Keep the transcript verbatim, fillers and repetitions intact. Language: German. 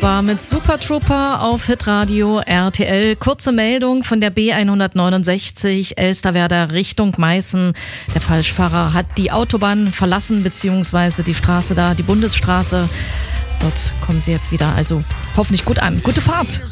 war mit Super Trooper auf Hitradio R T L. Kurze Meldung von der B hundertneunundsechzig Elsterwerda Richtung Meißen. Der Falschfahrer hat die Autobahn verlassen, beziehungsweise die Straße da, die Bundesstraße. Dort kommen sie jetzt wieder, also hoffentlich gut an. Gute Fahrt!